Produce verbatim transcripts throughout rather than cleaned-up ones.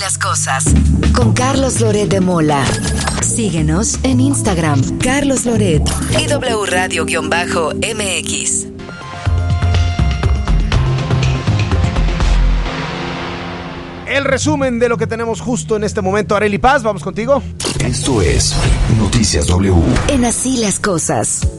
las cosas. Con Carlos Loret de Mola. Síguenos en Instagram, Carlos Loret y W Radio-M X. El resumen de lo que tenemos justo en este momento. Arely Paz, vamos contigo. Esto es Noticias W. En Así las Cosas.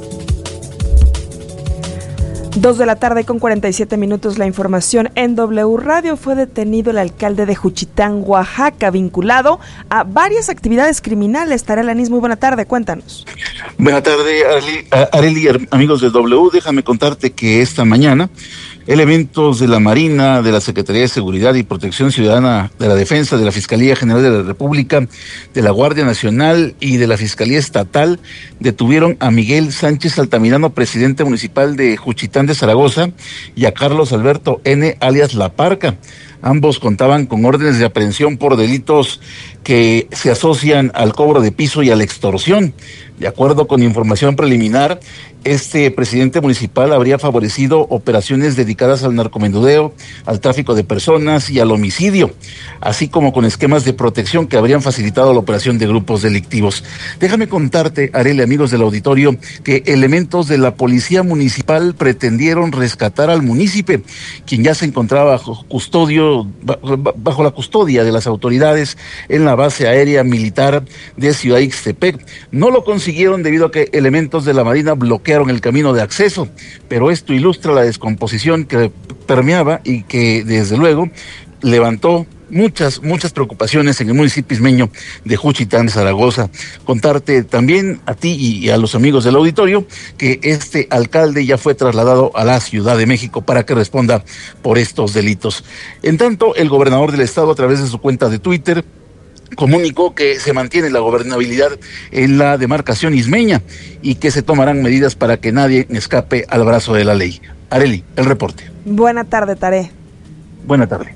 Dos de la tarde con cuarenta y siete minutos, la información en W Radio. Fue detenido el alcalde de Juchitán, Oaxaca, vinculado a varias actividades criminales. Tarea Lanís, muy buena tarde, cuéntanos. Buena tarde, Arely, amigos de W. Déjame contarte que esta mañana elementos de la Marina, de la Secretaría de Seguridad y Protección Ciudadana, de la Defensa, de la Fiscalía General de la República, de la Guardia Nacional y de la Fiscalía Estatal detuvieron a Miguel Sánchez Altamirano, presidente municipal de Juchitán de Zaragoza, y a Carlos Alberto N., alias La Parca. Ambos contaban con órdenes de aprehensión por delitos que se asocian al cobro de piso y a la extorsión. De acuerdo con información preliminar, este presidente municipal habría favorecido operaciones dedicadas al narcomenudeo, al tráfico de personas y al homicidio, así como con esquemas de protección que habrían facilitado la operación de grupos delictivos. Déjame contarte, Arely, amigos del auditorio, que elementos de la policía municipal pretendieron rescatar al munícipe, quien ya se encontraba bajo custodio, bajo la custodia de las autoridades en la base aérea militar de Ciudad Ixtepec. No lo consiguieron debido a que elementos de la Marina bloquearon el camino de acceso, pero esto ilustra la descomposición que permeaba y que desde luego levantó muchas, muchas preocupaciones en el municipio ismeño de Juchitán de Zaragoza. Contarte también a ti y a los amigos del auditorio que este alcalde ya fue trasladado a la Ciudad de México para que responda por estos delitos. En tanto, el gobernador del estado, a través de su cuenta de Twitter, comunicó que se mantiene la gobernabilidad en la demarcación ismeña y que se tomarán medidas para que nadie escape al brazo de la ley. Arely, el reporte. Buena tarde, Taré. Buena tarde.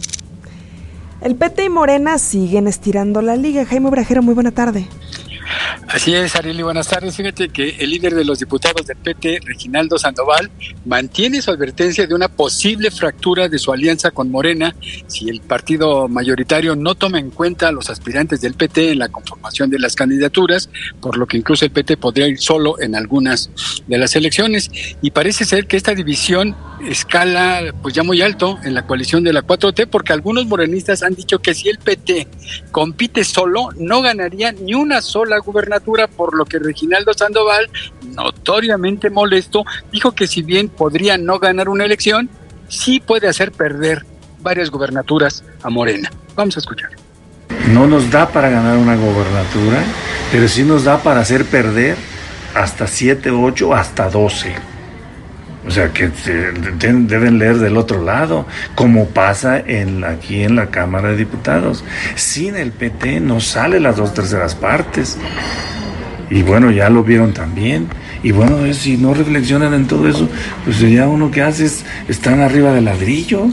El P T y Morena siguen estirando la liga. Jaime Obrajero, muy buena tarde. Así es, Arely, buenas tardes. Fíjate que el líder de los diputados del P T, Reginaldo Sandoval, mantiene su advertencia de una posible fractura de su alianza con Morena si el partido mayoritario no toma en cuenta a los aspirantes del P T en la conformación de las candidaturas, por lo que incluso el P T podría ir solo en algunas de las elecciones. Y parece ser que esta división escala pues ya muy alto en la coalición de la cuatro T, porque algunos morenistas han dicho que si el P T compite solo, no ganaría ni una sola gubernatura, por lo que Reginaldo Sandoval, notoriamente molesto, dijo que si bien podría no ganar una elección, sí puede hacer perder varias gubernaturas a Morena. Vamos a escuchar. No nos da para ganar una gobernatura, pero sí nos da para hacer perder hasta siete, ocho, hasta doce. O sea, que deben leer del otro lado, como pasa en aquí en la Cámara de Diputados. Sin el P T no sale las dos terceras partes. Y bueno, ya lo vieron también. Y bueno, si no reflexionan en todo eso, pues ya uno que hace es, están arriba del ladrillo.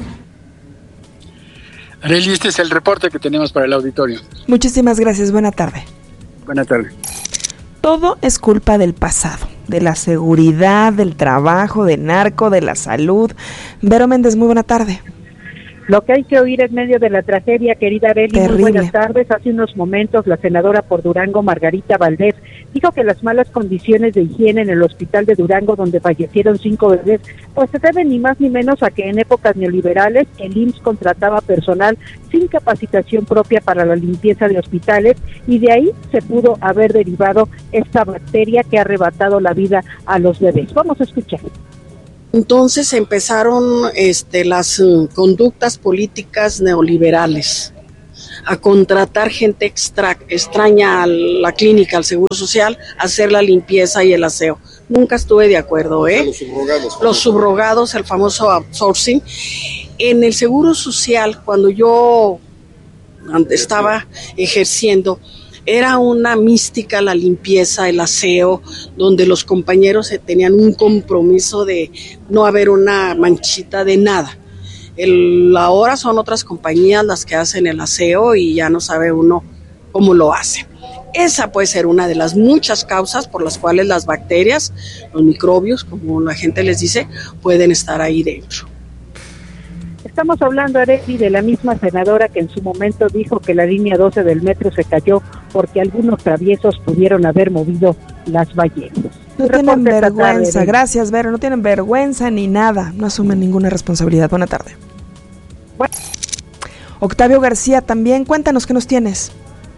Arely, este es el reporte que tenemos para el auditorio. Muchísimas gracias, buena tarde. Buena tarde. Todo es culpa del pasado, de la seguridad, del trabajo, del narco, de la salud. Vero Méndez, muy buena tarde. Lo que hay que oír en medio de la tragedia, querida Arely, muy buenas tardes. Hace unos momentos la senadora por Durango, Margarita Valdés, dijo que las malas condiciones de higiene en el hospital de Durango, donde fallecieron cinco bebés, pues se deben ni más ni menos a que en épocas neoliberales el I M S S contrataba personal sin capacitación propia para la limpieza de hospitales, y de ahí se pudo haber derivado esta bacteria que ha arrebatado la vida a los bebés. Vamos a escuchar. Entonces empezaron este, las uh, conductas políticas neoliberales a contratar gente extra, extraña a la clínica, al Seguro Social, a hacer la limpieza y el aseo. Nunca estuve de acuerdo, ¿eh? Los subrogados. Los subrogados, el famoso outsourcing. En el Seguro Social, cuando yo estaba ejerciendo, era una mística la limpieza, el aseo, donde los compañeros tenían un compromiso de no haber una manchita de nada. El, ahora son otras compañías las que hacen el aseo y ya no sabe uno cómo lo hacen. Esa puede ser una de las muchas causas por las cuales las bacterias, los microbios, como la gente les dice, pueden estar ahí dentro. Estamos hablando, Areli, de la misma senadora que en su momento dijo que la línea doce del metro se cayó porque algunos traviesos pudieron haber movido las ballenas. No tienen vergüenza, gracias, Vero, no tienen vergüenza ni nada, no asumen ninguna responsabilidad. Buena tarde. Bueno. Octavio García también, cuéntanos qué nos tienes.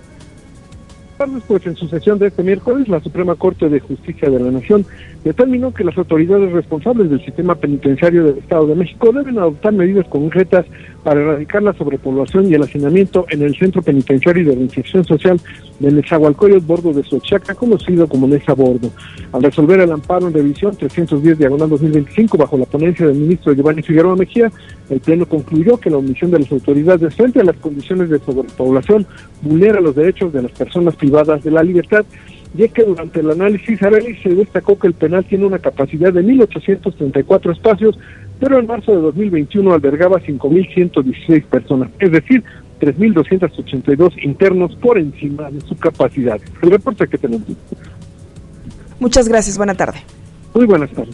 Pues en su sesión de este miércoles, la Suprema Corte de Justicia de la Nación determinó que las autoridades responsables del sistema penitenciario del Estado de México deben adoptar medidas concretas para erradicar la sobrepoblación y el hacinamiento en el Centro Penitenciario de Reinserción Social de Nezahualcóyotl Bordo de Xochaca, conocido como Neza Bordo. Al resolver el amparo en revisión trescientos diez diagonal dos mil veinticinco bajo la ponencia del ministro Giovanni Figueroa Mejía, el Pleno concluyó que la omisión de las autoridades frente a las condiciones de sobrepoblación vulnera los derechos de las personas privadas de la libertad, y es que durante el análisis, Arely, se destacó que el penal tiene una capacidad de mil ochocientos treinta y cuatro espacios, pero en marzo de dos mil veintiuno albergaba cinco mil ciento dieciséis personas, es decir, tres mil doscientos ochenta y dos internos por encima de su capacidad. El reporte que tenemos. Muchas gracias, buena tarde. Muy buenas tardes.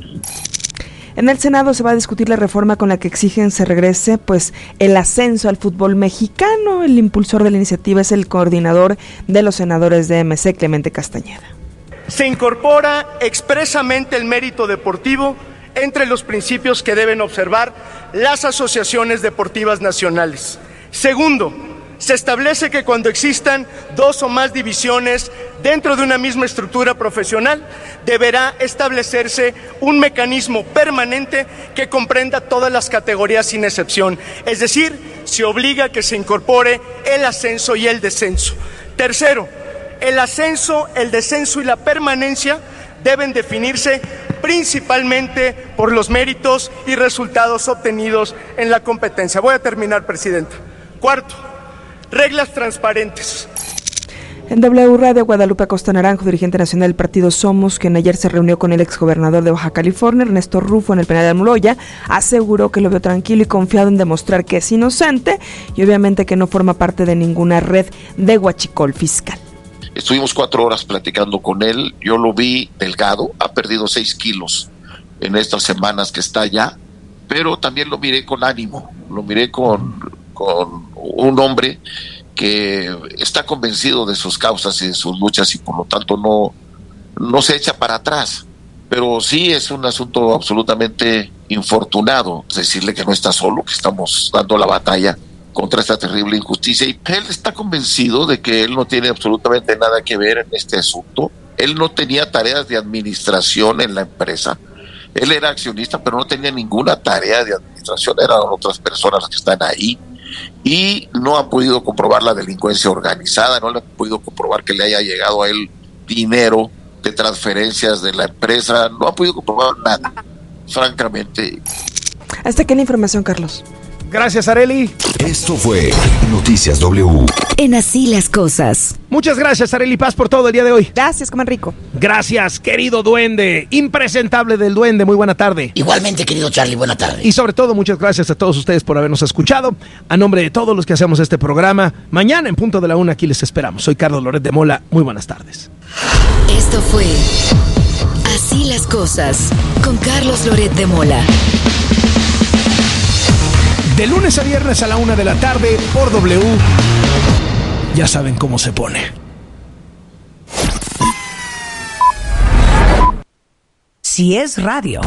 En el Senado se va a discutir la reforma con la que exigen se regrese pues el ascenso al fútbol mexicano. El impulsor de la iniciativa es el coordinador de los senadores de M C, Clemente Castañeda. Se incorpora expresamente el mérito deportivo entre los principios que deben observar las asociaciones deportivas nacionales. Segundo, se establece que cuando existan dos o más divisiones dentro de una misma estructura profesional, deberá establecerse un mecanismo permanente que comprenda todas las categorías sin excepción. Es decir, se obliga a que se incorpore el ascenso y el descenso. Tercero, el ascenso, el descenso y la permanencia deben definirse principalmente por los méritos y resultados obtenidos en la competencia. Voy a terminar, Presidenta. Cuarto, reglas transparentes. En W Radio, Guadalupe Acosta Naranjo, dirigente nacional del partido Somos, quien ayer se reunió con el exgobernador de Baja California, Ernesto Rufo, en el penal de Almoloya, aseguró que lo vio tranquilo y confiado en demostrar que es inocente y obviamente que no forma parte de ninguna red de huachicol fiscal. Estuvimos cuatro horas platicando con él, yo lo vi delgado, ha perdido seis kilos en estas semanas que está allá, pero también lo miré con ánimo, lo miré con, con un hombre que está convencido de sus causas y de sus luchas y por lo tanto no, no se echa para atrás. Pero sí es un asunto absolutamente infortunado decirle que no está solo, que estamos dando la batalla contra esta terrible injusticia, y él está convencido de que él no tiene absolutamente nada que ver en este asunto. Él no tenía tareas de administración en la empresa, él era accionista pero no tenía ninguna tarea de administración, eran otras personas las que están ahí, y no ha podido comprobar la delincuencia organizada, no le ha podido comprobar que le haya llegado a él dinero de transferencias de la empresa, no ha podido comprobar nada, francamente. Hasta aquí la información, Carlos. Gracias, Arely. Esto fue Noticias W. En Así las Cosas. Muchas gracias, Arely Paz, por todo el día de hoy. Gracias, coman rico. Gracias, querido duende, impresentable del duende, muy buena tarde. Igualmente, querido Charlie, buena tarde. Y sobre todo, muchas gracias a todos ustedes por habernos escuchado. A nombre de todos los que hacemos este programa, mañana en punto de la una aquí les esperamos. Soy Carlos Loret de Mola, muy buenas tardes. Esto fue Así las Cosas, con Carlos Loret de Mola. De lunes a viernes a la una de la tarde por W. Ya saben cómo se pone. Si es radio.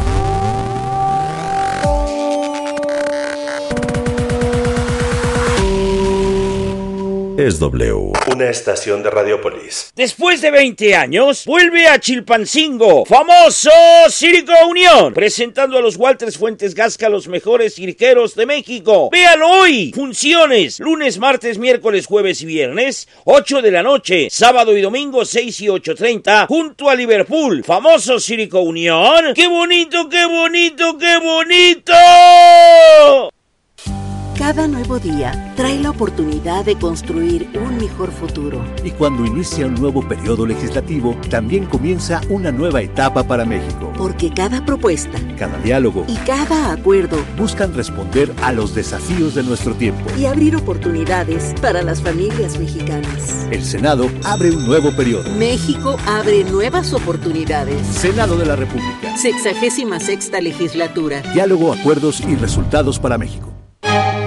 Es W. Una estación de Radiopolis. Después de veinte años, vuelve a Chilpancingo, famoso Circo Unión, presentando a los Walters Fuentes Gasca, los mejores cirqueros de México. Véalo hoy. Funciones, lunes, martes, miércoles, jueves y viernes, ocho de la noche, sábado y domingo, seis y ocho treinta, junto a Liverpool. Famoso Circo Unión. ¡Qué bonito, qué bonito, qué bonito! Cada nuevo día trae la oportunidad de construir un mejor futuro. Y cuando inicia un nuevo periodo legislativo, también comienza una nueva etapa para México. Porque cada propuesta, cada diálogo y cada acuerdo buscan responder a los desafíos de nuestro tiempo y abrir oportunidades para las familias mexicanas. El Senado abre un nuevo periodo. México abre nuevas oportunidades. Senado de la República. Sexagésima sexta legislatura. Diálogo, acuerdos y resultados para México.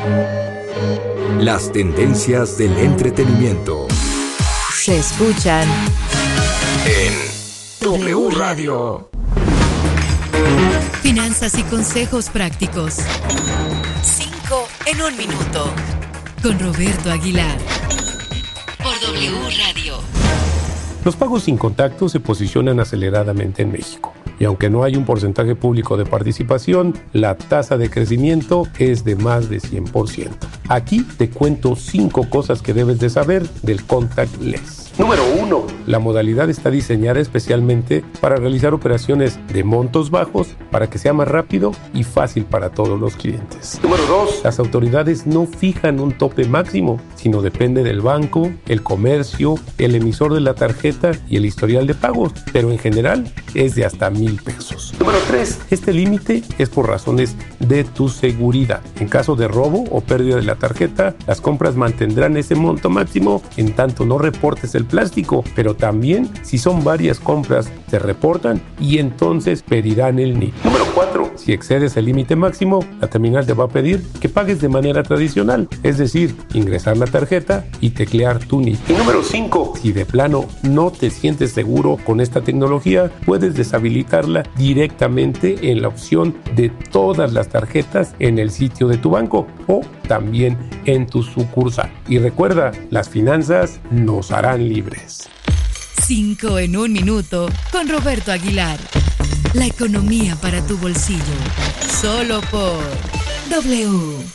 Las tendencias del entretenimiento. Se escuchan en W Radio. Finanzas y consejos prácticos. Cinco en un minuto. Con Roberto Aguilar. Por W Radio. Los pagos sin contacto se posicionan aceleradamente en México. Y aunque no hay un porcentaje público de participación, la tasa de crecimiento es de más de cien por ciento. Aquí te cuento cinco cosas que debes de saber del contactless. Número uno. La modalidad está diseñada especialmente para realizar operaciones de montos bajos para que sea más rápido y fácil para todos los clientes. Número dos. Las autoridades no fijan un tope máximo, sino depende del banco, el comercio, el emisor de la tarjeta y el historial de pagos, pero en general es de hasta mil pesos. Número tres. Este límite es por razones de tu seguridad. En caso de robo o pérdida de la tarjeta, las compras mantendrán ese monto máximo en tanto no reportes el plástico, pero también si son varias compras se reportan y entonces pedirán el N I P. Número cuatro. Si excedes el límite máximo, la terminal te va a pedir que pagues de manera tradicional, es decir, ingresar la tarjeta y teclear tu N I P. Y número cinco. Si de plano no te sientes seguro con esta tecnología, puedes deshabilitarla directamente en la opción de todas las tarjetas en el sitio de tu banco o también en tu sucursal. Y recuerda, las finanzas nos harán libres. Cinco en un minuto con Roberto Aguilar. La economía para tu bolsillo. Solo por W.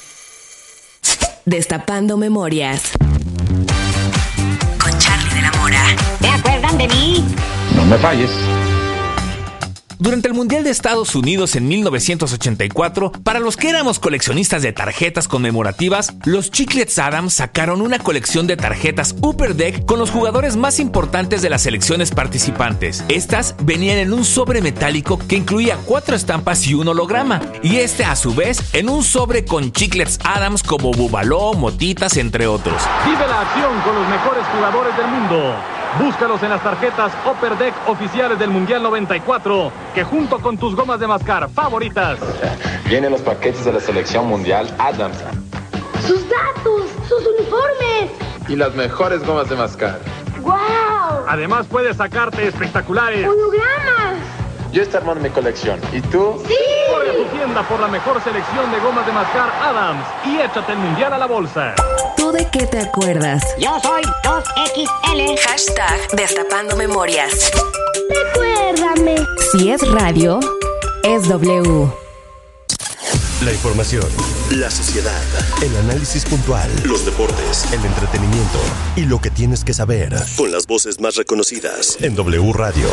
Destapando memorias. Con Charlie de la Mora. ¿Se acuerdan de mí? No me falles. Durante el Mundial de Estados Unidos en mil novecientos ochenta y cuatro, para los que éramos coleccionistas de tarjetas conmemorativas, los Chiclets Adams sacaron una colección de tarjetas Upper Deck con los jugadores más importantes de las selecciones participantes. Estas venían en un sobre metálico que incluía cuatro estampas y un holograma, y este a su vez en un sobre con Chiclets Adams como Bubaló, Motitas, entre otros. Vive la acción con los mejores jugadores del mundo. Búscalos en las tarjetas Upper Deck oficiales del Mundial noventa y cuatro, que junto con tus gomas de mascar favoritas vienen los paquetes de la selección mundial Adams, sus datos, sus uniformes y las mejores gomas de mascar. ¡Wow! Además puedes sacarte espectaculares hologramas. Yo estoy armando mi colección. ¿Y tú? ¡Sí! Corre a tu tienda por la mejor selección de gomas de mascar Adams y échate el Mundial a la bolsa. ¿Tú de qué te acuerdas? Yo soy dos equis ele. Hashtag Destapando Memorias. Recuérdame. Si es radio, es W. La información, la sociedad, el análisis puntual, los deportes, el entretenimiento y lo que tienes que saber con las voces más reconocidas en W Radio.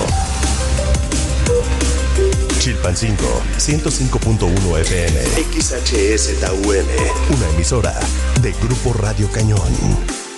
Chilpancingo, ciento cinco punto uno F M, X H S T U M, una emisora de Grupo Radio Cañón.